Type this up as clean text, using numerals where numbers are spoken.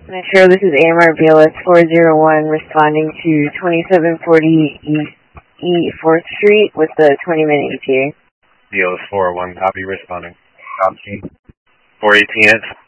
Metro, this is AMR BLS 401 responding to 2740 E 4th Street with the 20-minute ETA. BLS 401, copy, responding. Copy. 4 ATS.